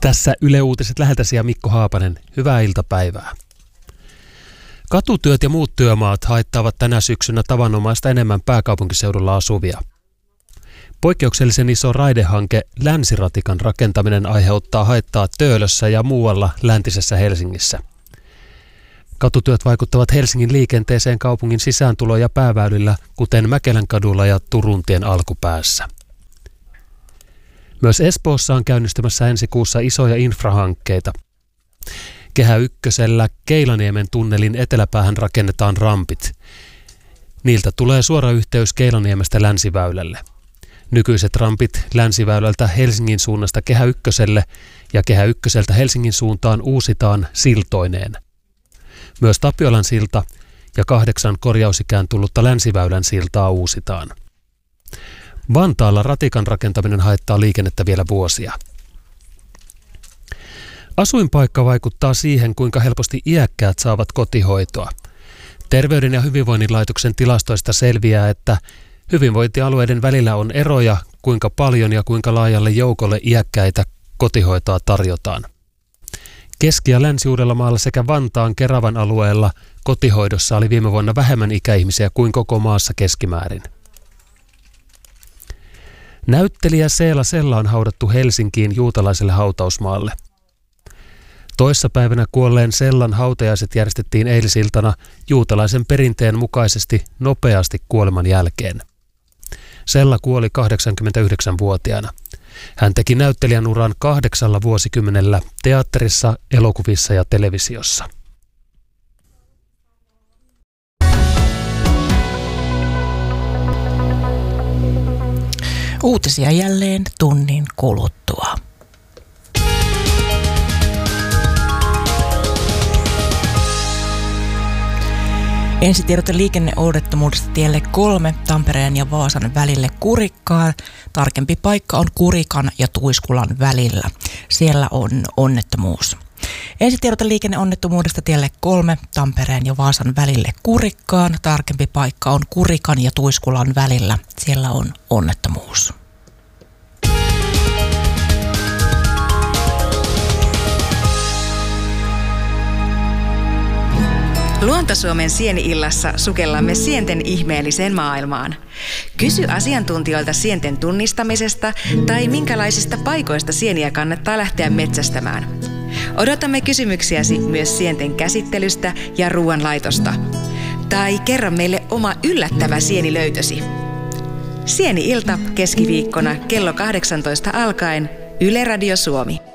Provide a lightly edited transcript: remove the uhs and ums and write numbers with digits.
Tässä Yle Uutiset läheltäsi ja Mikko Haapanen. Hyvää iltapäivää. Katutyöt ja muut työmaat haittaavat tänä syksynä tavanomaista enemmän pääkaupunkiseudulla asuvia. Poikkeuksellisen iso raidehanke Länsiratikan rakentaminen aiheuttaa haittaa Töölössä ja muualla läntisessä Helsingissä. Katutyöt vaikuttavat Helsingin liikenteeseen kaupungin sisääntulo- ja pääväylillä, kuten Mäkelänkadulla ja Turuntien alkupäässä. Myös Espoossa on käynnistymässä ensi kuussa isoja infrahankkeita. Kehä Ykkösellä Keilaniemen tunnelin eteläpäähän rakennetaan rampit. Niiltä tulee suora yhteys Keilaniemestä Länsiväylälle. Nykyiset rampit Länsiväylältä Helsingin suunnasta Kehä Ykköselle ja Kehä Ykköseltä Helsingin suuntaan uusitaan siltoineen. Myös Tapiolan silta ja 8 korjausikään tullutta Länsiväylän siltaa uusitaan. Vantaalla ratikan rakentaminen haittaa liikennettä vielä vuosia. Asuinpaikka vaikuttaa siihen, kuinka helposti iäkkäät saavat kotihoitoa. Terveyden ja hyvinvoinnin laitoksen tilastoista selviää, että hyvinvointialueiden välillä on eroja, kuinka paljon ja kuinka laajalle joukolle iäkkäitä kotihoitoa tarjotaan. Keski- ja Länsi-Uudellamaalla sekä Vantaan Keravan alueella kotihoidossa oli viime vuonna vähemmän ikäihmisiä kuin koko maassa keskimäärin. Näyttelijä Seela Sella on haudattu Helsinkiin juutalaiselle hautausmaalle. Toissapäivänä kuolleen Sellan hautajaiset järjestettiin eilisiltana juutalaisen perinteen mukaisesti nopeasti kuoleman jälkeen. Sella kuoli 89-vuotiaana. Hän teki näyttelijän uran 8 vuosikymmenellä teatterissa, elokuvissa ja televisiossa. Uutisia jälleen tunnin kuluttua. Ensitiedote liikenneonnettomuudesta tielle 3 Tampereen ja Vaasan välille Kurikkaan. Tarkempi paikka on Kurikan ja Tuiskulan välillä. Siellä on onnettomuus. Ensitiedote liikenneonnettomuudesta tielle 3 Tampereen ja Vaasan välille Kurikkaan. Tarkempi paikka on Kurikan ja Tuiskulan välillä. Siellä on onnettomuus. Luontosuomen sieni-illassa sukellamme sienten ihmeelliseen maailmaan. Kysy asiantuntijoilta sienten tunnistamisesta tai minkälaisista paikoista sieniä kannattaa lähteä metsästämään. Odotamme kysymyksiäsi myös sienten käsittelystä ja ruoanlaitosta. Tai kerro meille oma yllättävä sienilöytösi. Sieni-ilta keskiviikkona kello 18 alkaen Yle Radio Suomi.